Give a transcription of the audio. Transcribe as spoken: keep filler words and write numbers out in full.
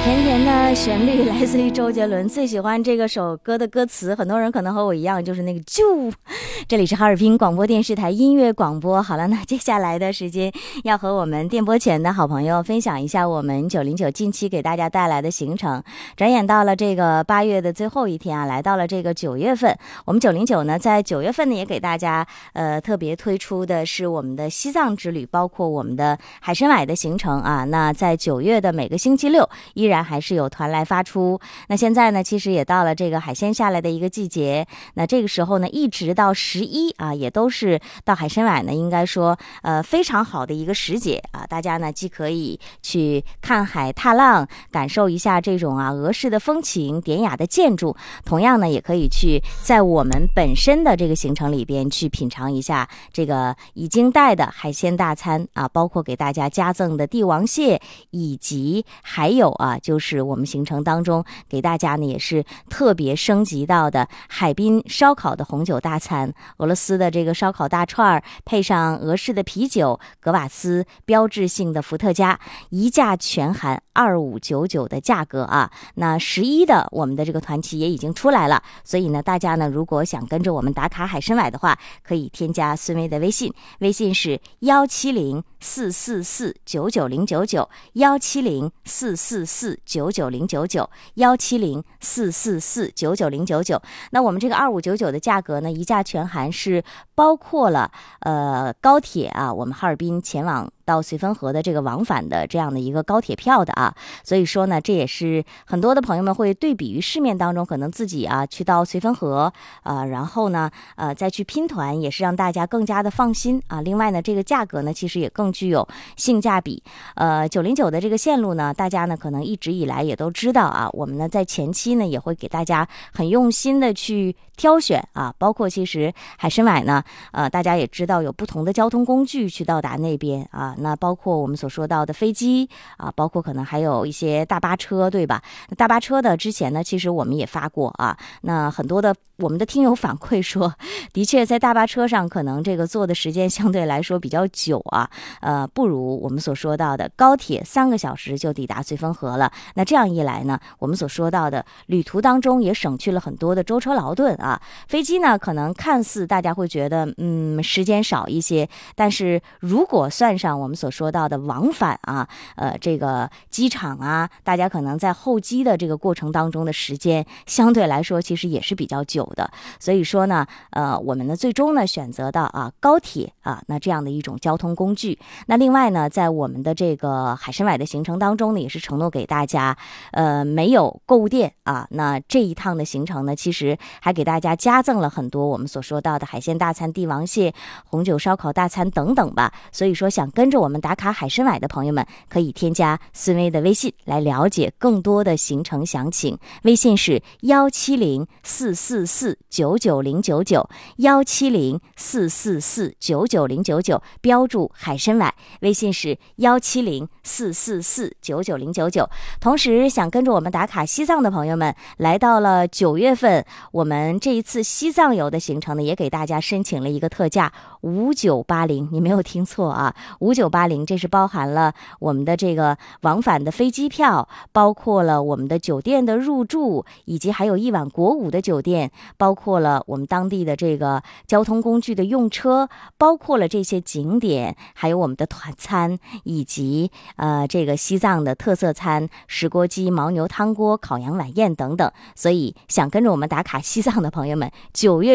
甜甜的旋律来自于周杰伦，最喜欢这个首歌的歌词，很多人可能和我一样，就是那个啾。这里是哈尔滨广播电视台音乐广播。好了，那接下来的时间要和我们电波前的好朋友分享一下我们九零九近期给大家带来的行程。转眼到了这个八月的最后一天啊，来到了这个九月份。我们九零九呢，在九月份呢也给大家呃特别推出的是我们的西藏之旅，包括我们的海参崴的行程啊。那在九月的每个星期六，依然还是有团来发出。那现在呢，其实也到了这个海鲜下来的一个季节。那这个时候呢，一直到十一啊，也都是到海参崴呢，应该说呃非常好的一个时节啊。大家呢既可以去看海踏浪，感受一下这种啊俄式的风情、典雅的建筑，同样呢也可以去在我们本身的这个行程里边去品尝一下这个已经带的海鲜大餐啊，包括给大家加赠的帝王蟹，以及还有啊就是我们行程当中给大家呢也是特别升级到的海滨烧烤的红酒大餐，俄罗斯的这个烧烤大串，配上俄式的啤酒，格瓦斯标志性的伏特加，一价全含二五九九的价格啊。那十一的我们的这个团期也已经出来了，所以呢大家呢如果想跟着我们打卡海参崴的话，可以添加孙薇的微信，微信是幺七零四四四九九零九九，幺七零四四四九九零九九，幺七零四四四九九零九九。那我们这个二五九九的价格呢，一价全含是包括了呃高铁啊，我们哈尔滨前往到绥芬河的这个往返的这样的一个高铁票的啊。所以说呢，这也是很多的朋友们会对比于市面当中可能自己啊去到绥芬河啊、呃，然后呢呃再去拼团，也是让大家更加的放心啊。另外呢，这个价格呢其实也更具有性价比。呃九零九的这个线路呢，大家呢可能一直以来也都知道啊，我们呢在前期呢也会给大家很用心的去挑选啊，包括其实海参崴呢呃大家也知道有不同的交通工具去到达那边啊，那包括我们所说到的飞机啊，包括可能还有一些大巴车，对吧？大巴车的之前呢其实我们也发过啊，那很多的我们的听友反馈说，的确在大巴车上可能这个坐的时间相对来说比较久啊，呃不如我们所说到的高铁三个小时就抵达绥芬河了。那这样一来呢，我们所说到的旅途当中也省去了很多的舟车劳顿啊。飞机呢可能看似大家会觉得嗯时间少一些，但是如果算上我们所说到的往返啊，呃这个机场啊，大家可能在候机的这个过程当中的时间相对来说其实也是比较久的。所以说呢呃我们呢最终呢选择到啊高铁啊那这样的一种交通工具。那另外呢，在我们的这个海参崴的行程当中呢，也是承诺给大家呃没有购物店啊，那这一趟的行程呢其实还给大家加赠了很多我们所说到的海鲜大餐、帝王蟹、红酒烧烤大餐等等吧。所以说想跟着我们打卡海参崴的朋友们，可以添加孙薇的微信来了解更多的行程详情，微信是幺七零四四四九九零九九，幺七零四四四九九零九九，标注海参崴，微信是幺七零四四四九九零九九。同时想跟着我们打卡西藏的朋友们，来到了九月份，我们这一次西藏游的行程呢，也给大家申请了一个特价五九八零，你没有听错啊，五九八零，这是包含了我们的这个往返的飞机票，包括了我们的酒店的入住，以及还有一晚国五的酒店，包括了我们当地的这个交通工具的用车，包括了这些景点，还有我们的团餐，以及呃这个西藏的特色餐，石锅鸡、牦牛汤锅、烤羊晚宴等等。所以想跟着我们打卡西藏的朋友们，九月